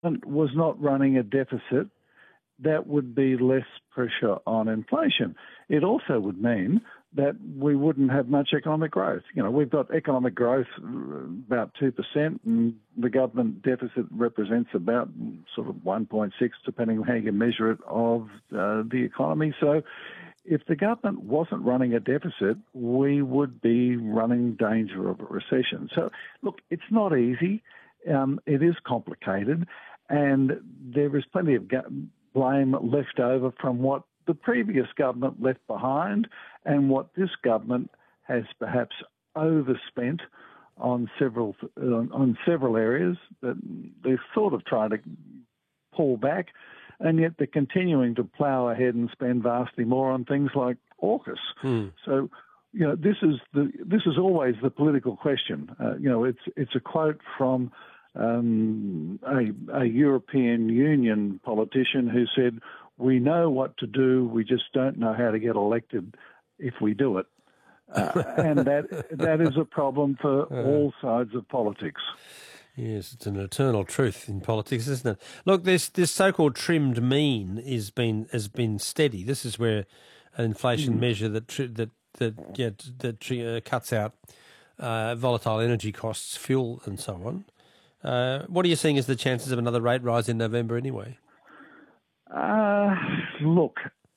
was not running a deficit, that would be less pressure on inflation. It also would mean that we wouldn't have much economic growth. You know, we've got economic growth about 2%, and the government deficit represents about sort of 1.6, depending on how you measure it, of the economy. So if the government wasn't running a deficit, we would be running danger of a recession. So, look, it's not easy. It is complicated, and there is plenty of blame left over from what the previous government left behind and what this government has perhaps overspent on several areas that they're sort of trying to pull back, and yet they're continuing to plough ahead and spend vastly more on things like AUKUS. So, you know, this is always the political question. You know, it's a quote from a European Union politician who said, "We know what to do, we just don't know how to get elected if we do it." And that is a problem for all sides of politics. Yes, it's an eternal truth in politics, isn't it? Look, this so-called trimmed mean has been steady. This is where an inflation measure that cuts out volatile energy costs, fuel, and so on. What are you seeing as the chances of another rate rise in November anyway? Look,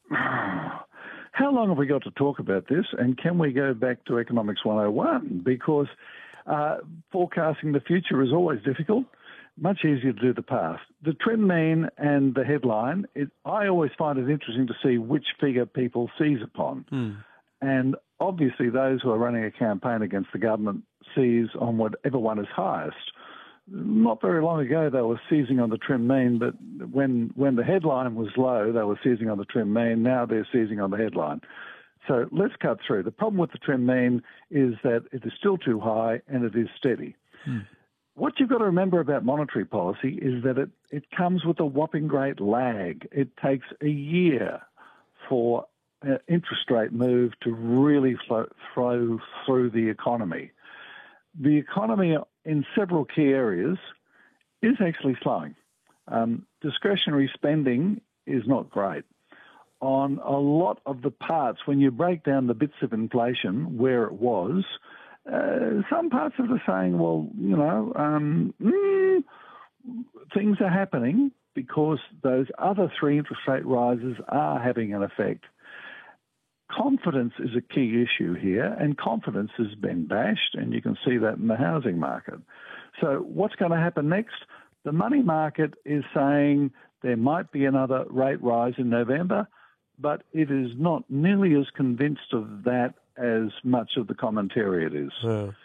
how long have we got to talk about this, and can we go back to Economics 101? Because forecasting the future is always difficult. Much easier to do the past. The trend mean and the headline, I always find it interesting to see which figure people seize upon. And obviously those who are running a campaign against the government seize on whatever one is highest. Not very long ago, they were seizing on the trim mean, but when the headline was low, they were seizing on the trim mean. Now they're seizing on the headline. So let's cut through. The problem with the trim mean is that it is still too high and it is steady. What you've got to remember about monetary policy is that it comes with a whopping great lag. It takes a year for an interest rate move to really flow through the economy. The economy in several key areas is actually slowing. Discretionary spending is not great. On a lot of the parts, when you break down the bits of inflation where it was, some parts of it are saying, well, you know, things are happening because those other three interest rate rises are having an effect. Confidence is a key issue here, and confidence has been bashed, and you can see that in the housing market. So what's going to happen next? The money market is saying there might be another rate rise in November, but it is not nearly as convinced of that as much of the commentariat is.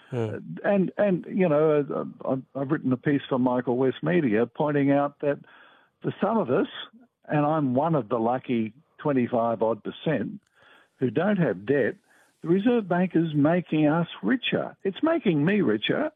And you know, I've written a piece for Michael West Media pointing out that for some of us, and I'm one of the lucky 25-odd% who don't have debt, the Reserve Bank is making us richer. It's making me richer.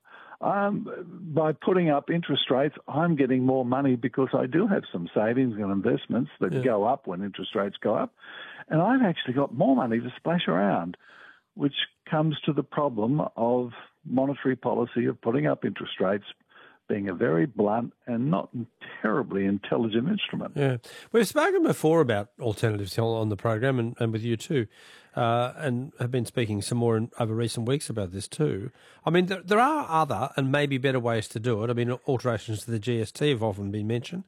By putting up interest rates, I'm getting more money because I do have some savings and investments that go up when interest rates go up. And I've actually got more money to splash around, which comes to the problem of monetary policy of putting up interest rates being a very blunt and not terribly intelligent instrument. Yeah. We've spoken before about alternatives on the program and with you too, and have been speaking some more over recent weeks about this too. I mean, there are other and maybe better ways to do it. I mean, alterations to the GST have often been mentioned.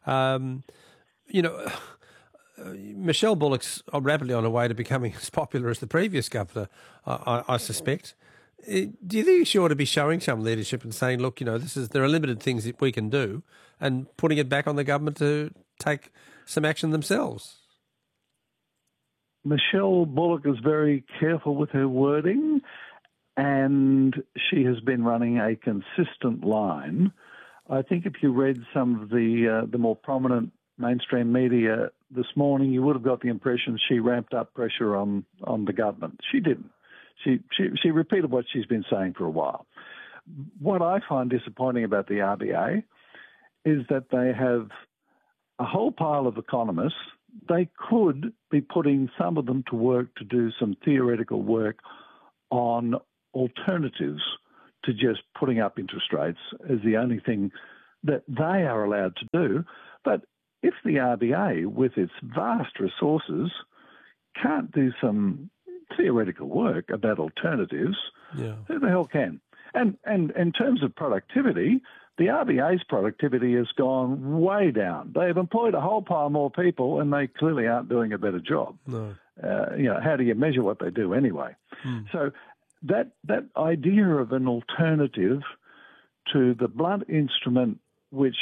You know, Michelle Bullock's rapidly on her way to becoming as popular as the previous governor, I suspect. Do you think she ought to be showing some leadership and saying, look, you know, there are limited things that we can do, and putting it back on the government to take some action themselves? Michelle Bullock is very careful with her wording, and she has been running a consistent line. I think if you read some of the more prominent mainstream media this morning, you would have got the impression she ramped up pressure on the government. She didn't. She repeated what she's been saying for a while. What I find disappointing about the RBA is that they have a whole pile of economists. They could be putting some of them to work to do some theoretical work on alternatives to just putting up interest rates as the only thing that they are allowed to do. But if the RBA, with its vast resources, can't do some theoretical work about alternatives, who the hell can? And in terms of productivity, the RBA's productivity has gone way down. They've employed a whole pile more people, and they clearly aren't doing a better job. No. How do you measure what they do anyway? So that idea of an alternative to the blunt instrument, which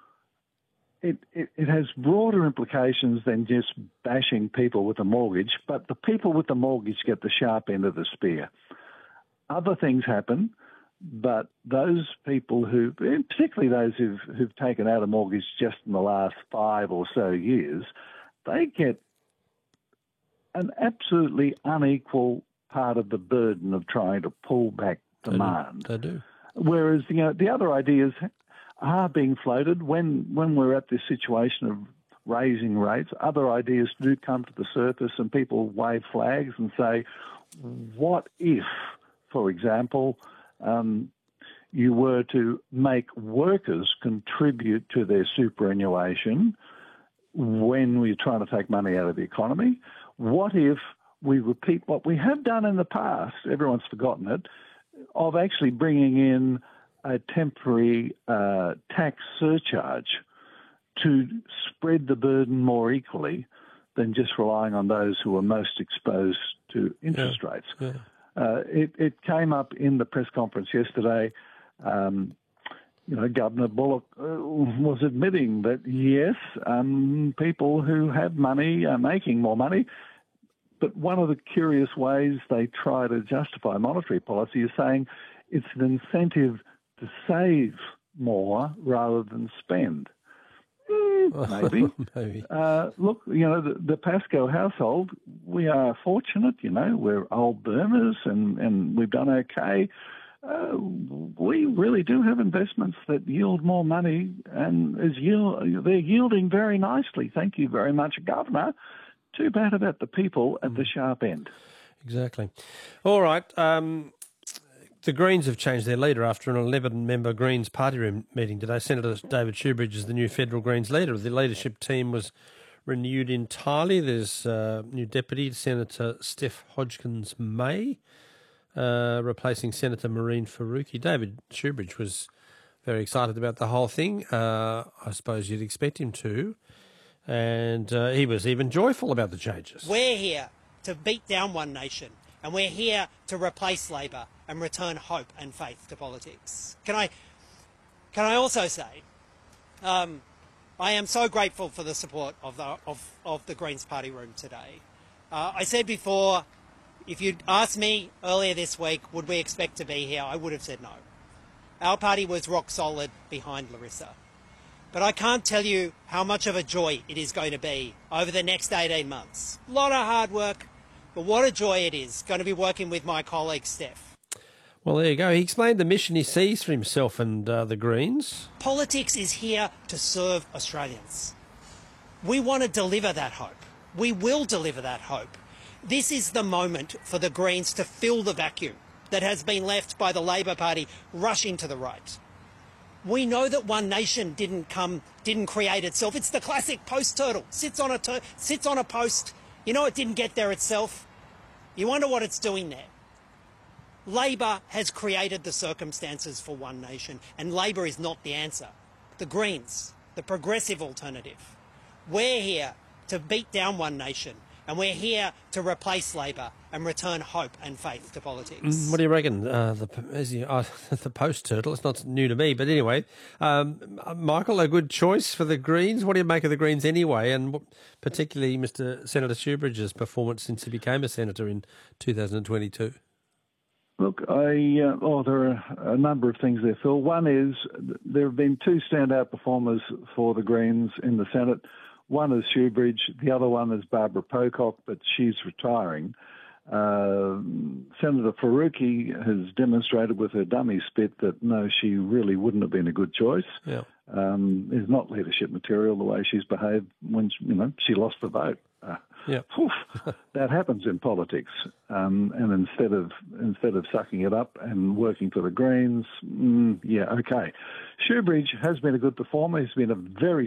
it has broader implications than just bashing people with a mortgage, but the people with the mortgage get the sharp end of the spear. Other things happen, but those people who, particularly those who've taken out a mortgage just in the last 5 or so years, they get an absolutely unequal part of the burden of trying to pull back demand. They do. Whereas, the other ideas are being floated when we're at this situation of raising rates. Other ideas do come to the surface and people wave flags and say, what if, for example, you were to make workers contribute to their superannuation when we're trying to take money out of the economy? What if we repeat what we have done in the past, everyone's forgotten it, of actually bringing in a temporary tax surcharge to spread the burden more equally than just relying on those who are most exposed to interest rates? Yeah. It came up in the press conference yesterday. Governor Bullock was admitting that, yes, people who have money are making more money. But one of the curious ways they try to justify monetary policy is saying it's an incentive to save more rather than spend. Maybe. Maybe. Look, the Pascoe household, we are fortunate, we're old boomers and we've done okay. We really do have investments that yield more money and they're yielding very nicely. Thank you very much, Governor. Too bad about the people at the sharp end. Exactly. All right. The Greens have changed their leader after an 11-member Greens party room meeting today. Senator David Shoebridge is the new federal Greens leader. The leadership team was renewed entirely. There's new Deputy Senator Steph Hodgkins-May replacing Senator Mehreen Faruqi. David Shoebridge was very excited about the whole thing. I suppose you'd expect him to. And he was even joyful about the changes. We're here to beat down One Nation, and we're here to replace Labor and return hope and faith to politics. Can I also say, I am so grateful for the support of the Greens party room today. I said before, if you'd asked me earlier this week, would we expect to be here, I would have said no. Our party was rock solid behind Larissa. But I can't tell you how much of a joy it is going to be over the next 18 months. A lot of hard work, but what a joy it is going to be working with my colleague Steph. Well, there you go. He explained the mission he sees for himself and the Greens. Politics is here to serve Australians. We want to deliver that hope. We will deliver that hope. This is the moment for the Greens to fill the vacuum that has been left by the Labor Party rushing to the right. We know that One Nation didn't create itself. It's the classic post turtle. Sits on a post. It didn't get there itself. You wonder what it's doing there. Labor has created the circumstances for One Nation, and Labor is not the answer. The Greens, the progressive alternative. We're here to beat down One Nation, and we're here to replace Labor and return hope and faith to politics. What do you reckon? The post turtle, it's not new to me, but anyway. Michael, a good choice for the Greens. What do you make of the Greens anyway, and particularly Mr. Senator Shoebridge's performance since he became a senator in 2022? Look, there are a number of things there, Phil. One is there have been two standout performers for the Greens in the Senate. One is Shoebridge, the other one is Barbara Pocock, but she's retiring. Senator Faruqi has demonstrated with her dummy spit that, no, she really wouldn't have been a good choice. Yeah. Is not leadership material the way she's behaved when she lost the vote. Yeah. That happens in politics. And instead of sucking it up and working for the Greens, okay. Shoebridge has been a good performer. He's been a very